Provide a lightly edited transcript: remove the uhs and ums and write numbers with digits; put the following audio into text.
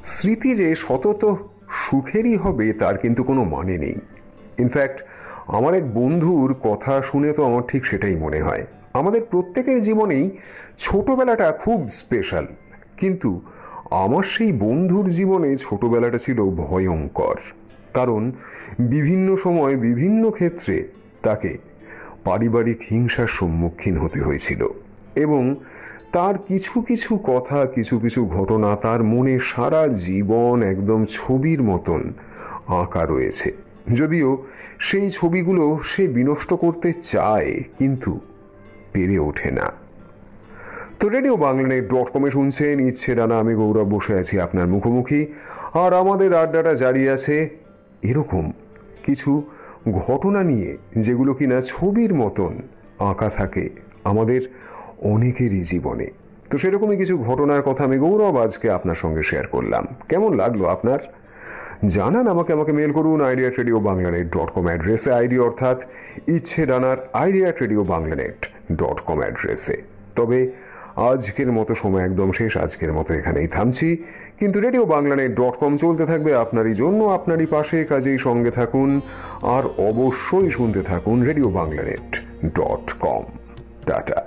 স্মৃতি যে সতত সুখেরই হবে তার কিন্তু কোনো মানে নেই। ইনফ্যাক্ট আমার এক বন্ধুর কথা শুনে তো আমার ঠিক সেটাই মনে হয়। আমাদের প্রত্যেকের জীবনেই ছোটবেলাটা খুব স্পেশাল, কিন্তু আমার সেই বন্ধুর জীবনে ছোটবেলাটা ছিল ভয়ঙ্কর। কারণ বিভিন্ন সময় বিভিন্ন ক্ষেত্রে তাকে পারিবারিক হিংসার সম্মুখীন হতে হয়েছিল, এবং তার কিছু কিছু কথা, কিছু কিছু ঘটনা তার মনে সারা জীবন একদম ছবির মতন আঁকা রয়েছে। যদিও সেই ছবিগুলো সে বিনষ্ট করতে চায়, কিন্তু পেরে ওঠে না। তো রেডিও বাংলানেট.com শুনছেন ইচ্ছে ডানা, আমি গৌরব বসে আছি আপনার মুখোমুখি, আর আমাদের আড্ডাটা জারি আছে এরকম কিছু ঘটনা নিয়ে, যেগুলো কিনা ছবির মতন আঁকা থাকে আমাদের অনেকেরই জীবনে। তো সেরকমই কিছু ঘটনার কথা আমি গৌরব আজকে আপনার সঙ্গে শেয়ার করলাম। কেমন লাগলো আপনার? জানান আমাকে মেল করুন idea@radioBanglanet.com অ্যাড্রেসে, আইডি অর্থাৎ ইচ্ছে ডানার idea@radioBanglanet.com অ্যাড্রেসে। তবে আজকের মতো সময় একদম শেষ, আজকের মতো এখানেই থামছি, কিন্তু radioBanglanet.com চলতে থাকবে আপনারই জন্য, আপনারই পাশে। কাজেই সঙ্গে থাকুন আর অবশ্যই শুনতে থাকুন radioBanglanet.com। টাটা।